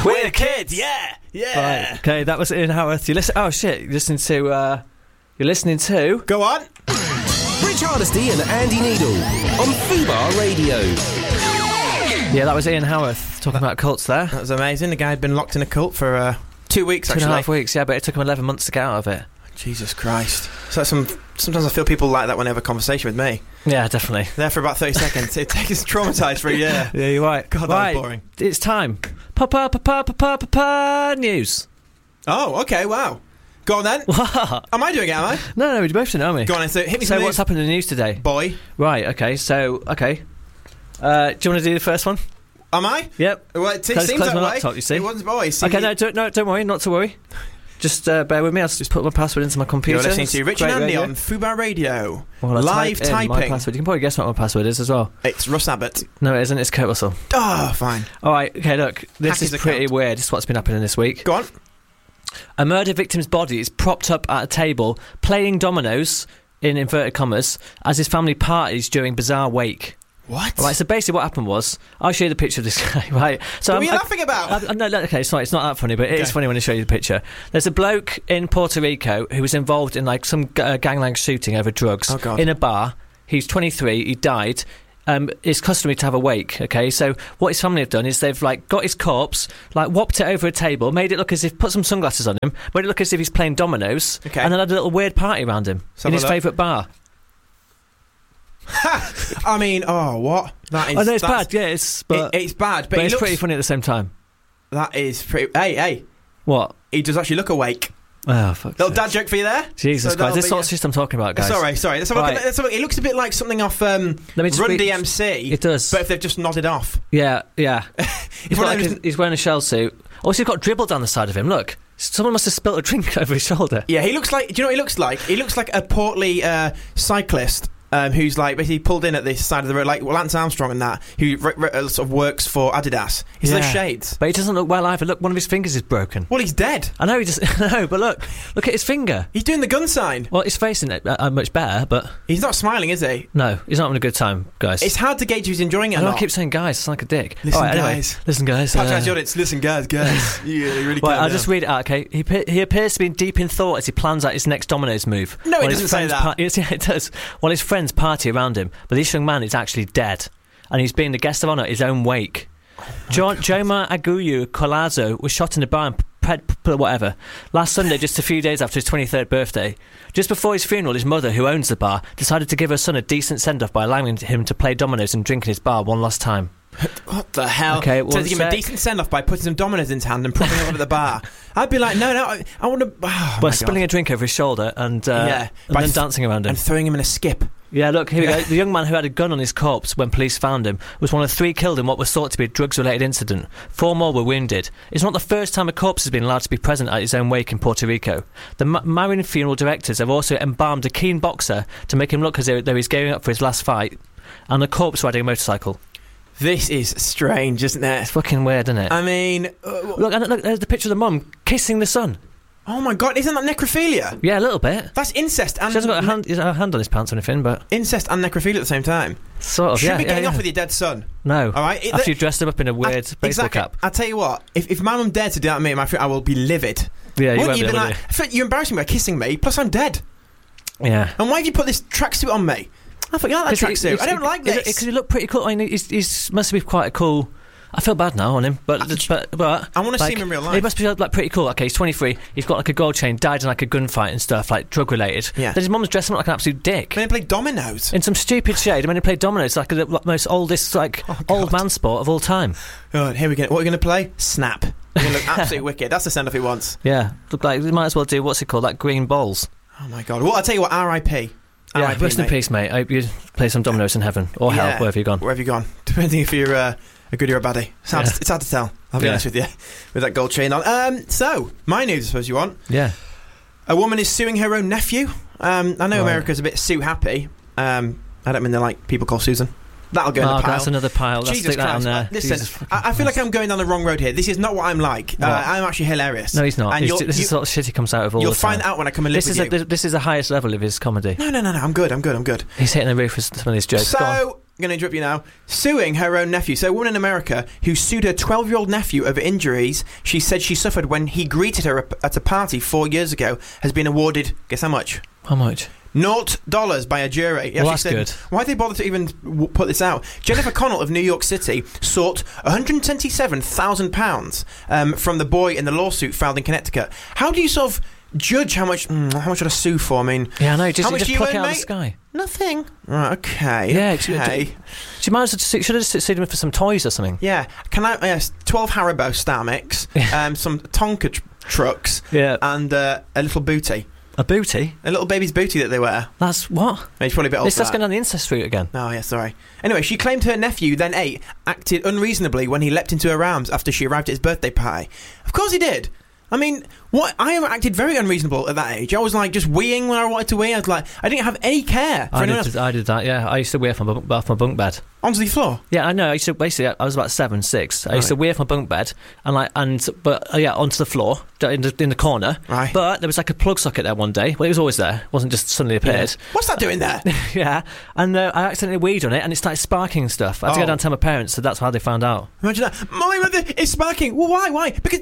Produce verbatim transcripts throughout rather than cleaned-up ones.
We're the kids, yeah, yeah. Right, okay, that was Ian Howarth. You listen. Oh shit, you're listening to. Uh, you're listening to. Go on. Rich Hardesty and Andy Needle on Fubar Radio. Yeah, that was Ian Howarth talking about cults there. That was amazing. The guy had been locked in a cult for uh, two weeks. Two actually. and a half weeks. Yeah, but it took him eleven months to get out of it. Jesus Christ. So some sometimes I feel people like that when they have a conversation with me. Yeah, definitely. There for about thirty seconds. It takes us traumatised for a year. Yeah, you're right. God, right. that was boring. It's time. Papa, papa, papa, papa, news. Oh, okay, wow. Go on then. What? Am I doing it, am I? No, no, we both didn't, aren't we? Go on then. So, hit me So some what's news, happened in the news today? boy. Right, okay, so, okay. Uh, do you want to do the first one? Am I? Yep. Well, it Close- seems close that my way. laptop, you see. It wasn't, boy. See, Okay, no, don't, no, don't worry, not to worry. Just uh, bear with me, I'll just put my password into my computer. You're listening to Rich Great and Andy radio. on Fubar Radio. Well, I Live type in my typing. password. You can probably guess what my password is as well. It's Russ Abbott. No, it isn't, it's Kurt Russell. Oh, fine. Alright, okay, look, this Hack his is pretty account. weird. This is what's been happening this week. Go on. A murder victim's body is propped up at a table, playing dominoes, in inverted commas, as his family parties during bizarre wake. What? Right, so basically what happened was, I'll show you the picture of this guy, right? So What are you I- laughing about? I, I, no, no, okay, sorry, it's not that funny, but it is Okay. funny when I show you the picture. There's a bloke in Puerto Rico who was involved in like some g- uh, gangland shooting over drugs Oh, God. in a bar. He's twenty-three, he died. Um, it's customary to have a wake, okay? So what his family have done is they've like got his corpse, like whopped it over a table, made it look as if, put some sunglasses on him, made it look as if he's playing dominoes, Okay. and then had a little weird party around him Let's in have his a look. favourite bar. I mean, oh, what? That is. I know it's that's- bad, yeah, it's, but, it, it's bad, but, but he it's looks, pretty funny at the same time. That is pretty. Hey, hey. What? He does actually look awake. Oh, fuck. Little dad joke for you there. Jesus So Christ, that'll this be, sort of uh, shit I'm talking about, guys. Sorry, sorry. Let's have a look Right. at- let's have a look. It looks a bit like something off um, Let me just Run read- D M C. It does. But if they've just nodded off. Yeah, yeah. he's, one got of like those- a, he's wearing a shell suit. Also, he's got dribble down the side of him. Look, someone must have spilt a drink over his shoulder. Yeah, he looks like. Do you know what he looks like? He looks like a portly uh, cyclist. Um, who's like basically pulled in at this side of the road, like Lance Armstrong and that, who re- re- uh, sort of works for Adidas. He's Yeah. those shades. But he doesn't look well either. Look, one of his fingers is broken. Well, he's dead. I know he just. No, but look, look at his finger. He's doing the gun sign. Well, his face isn't uh, uh, much better, but He's not smiling, is he? no, he's not having a good time, guys. It's hard to gauge if he's enjoying it I or know I not. keep saying guys. It's like a dick. Listen, All right, anyway, guys. listen, guys. Patronise uh, the audience. Listen, guys, guys. you, you really Well, calm I'll down. just read it out, okay? He pe- he appears to be deep in thought as he plans out his next dominoes move. No, it While his doesn't say friends that. par- yes, yeah, it does. While his friends party around him, but this young man is actually dead, and he's being the guest of honour at his own wake. Jo- Joma Aguyu Colazo was shot in a bar in Pred- P- whatever last Sunday, just a few days after his twenty-third birthday. Just before his funeral, his mother, who owns the bar, decided to give her son a decent send-off by allowing him to play dominoes and drink in his bar one last time. What the hell? Okay, so one to give him a sec. decent send-off by putting some dominoes in his hand and propping him up at the bar. I'd be like, no, no, I, I want to... Oh, Well, my spilling God. a drink over his shoulder and, uh, Yeah, and by then th- dancing around him. And throwing him in a skip. Yeah, look, here we go. The young man who had a gun on his corpse when police found him was one of three killed in what was thought to be a drugs-related incident. Four more were wounded. It's not the first time a corpse has been allowed to be present at his own wake in Puerto Rico. The Ma- Marin funeral directors have also embalmed a keen boxer to make him look as though though he's gearing up for his last fight, and a corpse riding a motorcycle. This is strange, isn't It's it? fucking weird, isn't it? I mean... Uh, look, and look, there's the picture of the mum kissing the son. oh, my God, isn't that necrophilia? Yeah, a little bit. That's incest and... She hasn't got a hand, a hand on his pants or anything, but Incest and necrophilia at the same time. sort of, Shouldn't yeah. be yeah, getting yeah. off with your dead son. No. All right? It- After that- you dressed him up in a weird I- baseball exactly. cap. I'll tell you what, if, if my mum dared to do that to me, my fr- I will be livid. Yeah, you Won't won't you be be able like, to. I feel like you're embarrassing me by kissing me, plus I'm dead. Yeah. And why have you put this tracksuit on me? I thought you like that tracksuit. I don't like this. Because he looked pretty cool. I mean, he's, he's must be quite a cool. I feel bad now on him, but but, but I wanna see like, him in real life. He must be like pretty cool. Okay, he's twenty-three. He's got like a gold chain. Died in like a gunfight and stuff, like drug related. Yeah. Then his mum's dressed him up like an absolute dick. I mean, I play dominoes. In some stupid shade. I mean, he played dominoes like the most oldest like Oh, old God. man sport of all time. Oh, here we go. What are we going to play? Snap. We're going to look absolutely wicked. That's the send-off he wants. Yeah, look like we might as well do what's it called, like green balls. Oh, my God. Well, I'll tell you what, R I P Yeah, R I P, rest in mate. peace, mate. I hope you play some dominoes in heaven or hell, Yeah. wherever you've gone. Where have you gone? Depending if you're uh, a goodie or a baddie. It's hard, Yeah. to, it's hard to tell. I'll be Yeah. honest with you. With that gold chain on. Um, so, my news, I suppose you want. Yeah. A woman is suing her own nephew. Um, I know Right. America's a bit Sue-happy. Um, I don't mean they're like people called Susan. That'll go in Oh, the pile. that's another pile. Let's Jesus stick that on Christ. there. Uh, Listen, Jesus fucking I, I feel like Christ. I'm going down the wrong road here. This is not what I'm like. Uh, What? I'm actually hilarious. No, he's not. And He's you'll- ju- this you- is sort of shit he comes out of all You'll the time. find out when I come and live This with is you. a, this is the highest level of his comedy. No, no, no, no. I'm good. I'm good. I'm good. He's hitting the roof with some of these jokes. Go on. So, going to interrupt you now. Suing her own nephew. So a woman in America who sued her twelve-year-old nephew over injuries she said she suffered when he greeted her at a party four years ago has been awarded, guess how much? How much? Naught dollars by a jury. Well, that's said, good. Why'd they bother to even w- put this out? Jennifer Connell of New York City sought one hundred twenty-seven thousand pounds um, from the boy in the lawsuit filed in Connecticut. How do you sort of judge how much? Mm, how much would I sue for? I mean, yeah, I know. Just, how much just do you pluck earn, it out mate? of the sky. Nothing. Right. Okay. Yeah. Okay. She might have should have just sued him for some toys or something. Yeah. Can I? Yes. Twelve Haribo Star Mix, um, some Tonka tr- trucks, Yeah. and uh, a little booty. A booty? A little baby's booty that they wear. That's what? It's probably a bit old. It's just going down the incest route again. Oh, yeah, sorry. Anyway, she claimed her nephew, then eight, acted unreasonably when he leapt into her arms after she arrived at his birthday party. Of course he did. I mean, what? I acted very unreasonable at that age. I was like just weeing when I wanted to wee. I was like, I didn't have any care for I anyone did, else. I did that, yeah. I used to wee off my bunk, off my bunk bed. Onto the floor. Yeah, I know. I used to basically. I was about seven, six. I used Right. to wee off my bunk bed and like, and but uh, yeah, onto the floor in the in the corner. Right. But there was like a plug socket there one day. Well, it was always there. It wasn't just suddenly appeared. Yeah. What's that doing there? Yeah, and uh, I accidentally weed on it, and it started sparking and stuff. I had to Oh. go down and tell my parents, so that's how they found out. Imagine that. Mommy, it's sparking. Well, why? Why? Because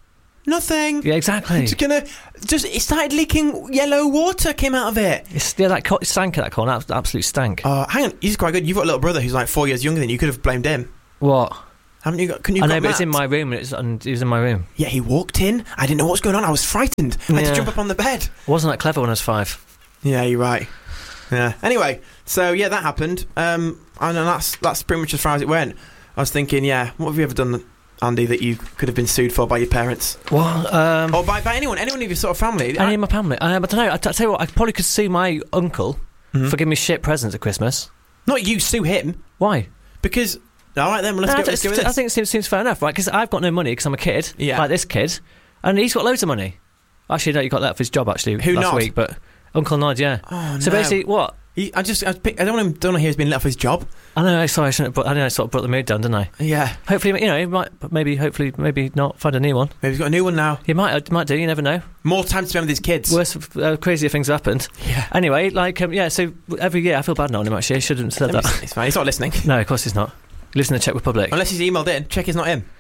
nothing. Yeah, exactly. It's gonna just. It started leaking. Yellow water came out of it. It's, yeah, that co- it stank at that corner. That absolute stank. Oh, hang on. He's quite good. You've got a little brother who's like four years younger than you. You could have blamed him. What? Haven't you got? Couldn't you? I got know, but it's Matt? in my room, and, it's, and it was in my room. Yeah, he walked in. I didn't know what was going on. I was frightened. I had Yeah. to jump up on the bed. I wasn't that clever when I was five. Yeah, you're right. Yeah. Anyway, so yeah, that happened. Um, and that's that's pretty much as far as it went. I was thinking, yeah, what have you ever done, Andy, that you could have been sued for by your parents Well, um, or by, by anyone, anyone of your sort of family? any of my family. Um, I don't know. I, t- I tell you what, I probably could sue my uncle Mhm. for giving me shit presents at Christmas. Not you sue him Why? because. All right, then well, let's No, go. I, Let's go with th- I this. think it seems, seems fair enough, right? Because I've got no money because I'm a kid, Yeah. like this kid, and he's got loads of money. Actually, no, you got that for his job actually Who, last Nod? week, but Uncle Nod, yeah. Oh, So no. basically, what? He, I just I, pick, I don't want him. Don't want to hear he's been let off his job. I know. Sorry, I shouldn't. Have brought, I know. I sort of brought the mood down, didn't I? Yeah, Hopefully, you know, he might. Maybe, hopefully, maybe not find a new one. maybe he's got a new one now. He might. Might do. You never know. More time to spend with his kids. Worse, uh, crazier things have happened. Yeah, Anyway, like, um, yeah. So every year, I feel bad knowing him. Actually, I shouldn't have said Let me- that. it's fine. He's not listening. No, of course he's not. He lives in the Czech Republic. Unless he's emailed in. Check he's not him.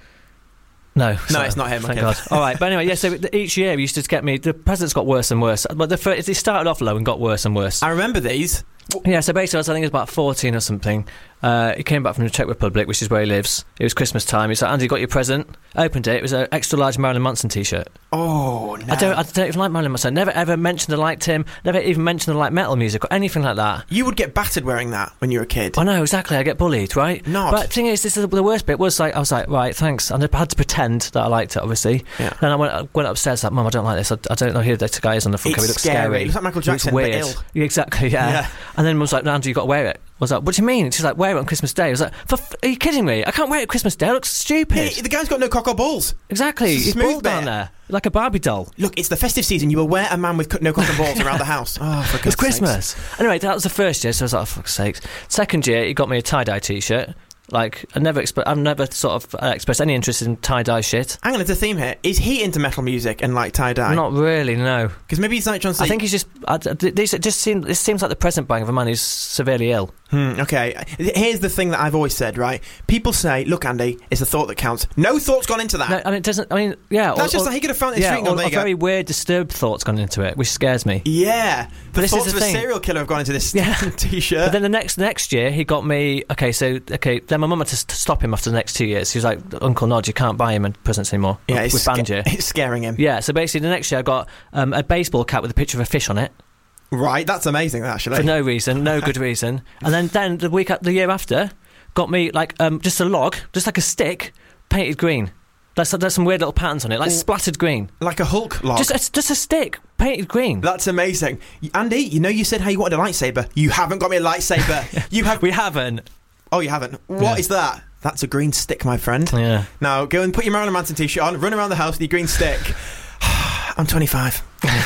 No, No, sorry. it's not him. Thank okay. God. All right, but anyway, yeah. So th- each year, he used to get me. The presents got worse and worse. But the first, it started off low and got worse and worse. I remember these. Yeah, so basically, I was, I think it was about fourteen or something. Uh, he came back from the Czech Republic, which is where he lives. It was Christmas time. He's like, Andy, got your present? Opened it. It was an extra large Marilyn Manson T-shirt. Oh no! I don't, I don't even like Marilyn Manson. Never ever mentioned I liked him. Never even mentioned I liked metal music or anything like that. You would get battered wearing that when you were a kid. I know, exactly. I get bullied, right? Not. But the thing is, this is the worst bit. Was like, I was like, right, thanks. And I had to pretend that I liked it, obviously. Yeah. Then I went, I went upstairs, like, Mum, I don't like this. I, I don't know who this guy is on the front It's cover. He looks scary. scary. He looks like Michael He looks Jackson, but weird. ill. Yeah, exactly, yeah. Yeah. And then Mum was like, no, Andrew, you got to wear it. I was like, what do you mean? She's like, wear it on Christmas Day. I was like, For f- are you kidding me? I can't wear it at Christmas Day. It looks stupid. Yeah, the guy's got no cock or balls. Exactly. It's a He's smooth bald down bit. there. Like a Barbie doll. Look, it's the festive season. You will wear a man with co- no cock and balls around the house. Oh, for God's It's Christmas. sakes. Anyway, that was the first year, so I was like, oh, for fuck's sakes. Second year, he got me a tie-dye T-shirt. Like, I never exp- I've never sort of uh, expressed any interest in tie-dye shit. Hang on, there's a theme here. Is he into metal music and like tie dye? Not really, no. Because maybe he's like trying to say. I think he's just. I, this it just seems. This seems like the present buying of a man who's severely ill. Hmm, okay, here's the thing that I've always said, right? People say, look, Andy, it's the thought that counts. No thought's gone into that. No, I mean, it doesn't. I mean, yeah. That's or, just or, like he could have found it in the yeah, street and gone, or, there or you go. very weird, disturbed thoughts gone into it, which scares me. Yeah. The this is thoughts the of a thing. serial killer have gone into this Yeah. T-shirt. But then the next next year, he got me. Okay, so okay, then my mum had to, to stop him after the next two years. She was like, Uncle Nod, you can't buy him presents anymore. yeah, We've it's, banned sca- you. it's scaring him. Yeah, so basically the next year I got um, a baseball cap with a picture of a fish on it Right, that's amazing, actually. for no reason, no good reason. And then, then the week the year after, got me like um, just a log, just like a stick, painted green. There's, there's some weird little patterns on it, like Ooh. splattered green. Like a Hulk log. Just it's just a stick, painted green. That's amazing. Y- Andy, you know you said how you wanted a lightsaber. You haven't got me a lightsaber. You have... We haven't. Oh, you haven't? What is Yeah. that? That's a green stick, my friend. Yeah. Now, go and put your Marilyn Manson T-shirt on, run around the house with your green stick. I'm twenty-five.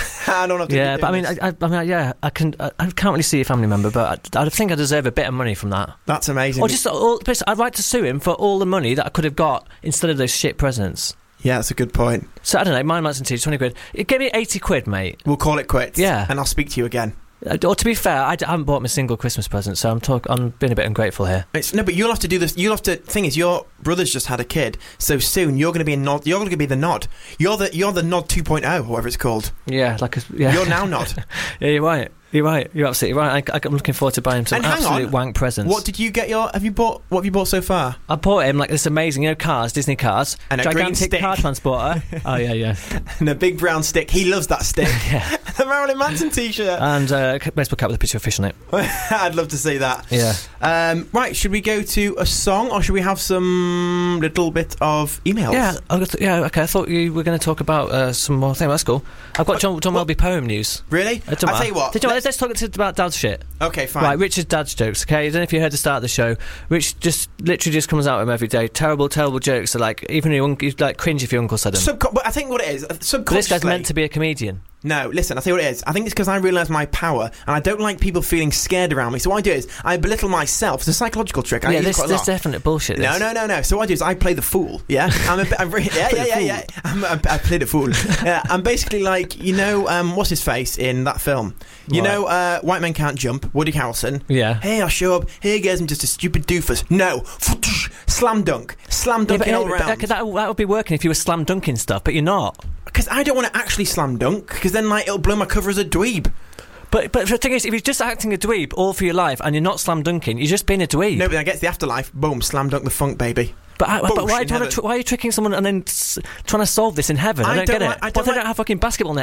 I don't have to Yeah, be but I doing mean, this. I, I, I mean, yeah, I can. I, I can't really see a family member, but I, I think I deserve a bit of money from that. That's amazing. Or just, all, basically, I'd like to sue him for all the money that I could have got instead of those shit presents. Yeah, that's a good point. So I don't know, my Manson T, twenty quid. It gave me eighty quid, mate. We'll call it quits. Yeah. And I'll speak to you again. Uh, Or to be fair, I, d- I haven't bought him a single Christmas present, so I'm talk- I'm being a bit ungrateful here. It's, no, but you'll have to do this. You'll have to. Thing is, your brother's just had a kid, so soon you're going to be a nod. You're going to be the nod. You're the you're the nod two point oh, whatever it's called. Yeah, like a, yeah. You're now nod. Yeah, you're right. You're right. You're absolutely right. I, I'm looking forward to buying him some And hang absolute on. wank presents. What did you get your? Have you bought? What have you bought so far? I bought him like this amazing, you know, cars, Disney cars, And a green gigantic stick. car transporter. Oh yeah, yeah, And a big brown stick. He loves that stick. yeah. The Marilyn Manson T-shirt. And uh, a baseball cap with a picture of fish on it. I'd love to see that. Yeah. Um, right, should we go to a song or should we have some little bit of emails? Yeah, I th- yeah. Okay, I thought you were going to talk about uh, some more things. That's cool. I've got John, John what- Welby poem news. Really? Uh, don't I'll matter. tell you what. Did you, let's- let's talk to- about dad's shit. Okay, fine. Right, Richard's dad's jokes. Okay, I don't know if you heard the start of the show. Rich just literally just comes out of him every day. Terrible, terrible jokes. Are like even your uncle, you'd like cringe if your uncle said them. Subco- but I think what it is, uh, But subconsciously. this guy's meant to be a comedian. No, listen, I'll tell you what it is. I think it's because I realise my power and I don't like people feeling scared around me. So what I do is I belittle myself. It's a psychological trick. I yeah, use this quite a this lot. definite bullshit. This. No, no, no, no. So what I do is I play the fool. Yeah, I'm a bit. I'm re- yeah, yeah, yeah, yeah. I'm, I'm, I play the fool. Yeah, I'm basically like you know, um, what's his face in that film? You What? know, uh, White Men Can't Jump. Woody Harrelson. Yeah. Hey, I'll show up. Here goes I'm just a stupid doofus. No, slam dunk, slam Yeah, dunking but, all but around. that, that, that would be working if you were slam dunking stuff, but you're not. Because I don't want to actually slam dunk. Because then like it'll blow my cover as a dweeb. But but the thing is, if you're just acting a dweeb all for your life and you're not slam dunking, you're just being a dweeb. No, but then I get to the afterlife. Boom, slam dunk the funk, baby. But, I, but Bullshit why, in do you wanna heaven. tr- why are you tricking someone and then s- trying to solve this in heaven? I, I don't, don't get like- it. I What, don't they like- don't have fucking basketball nets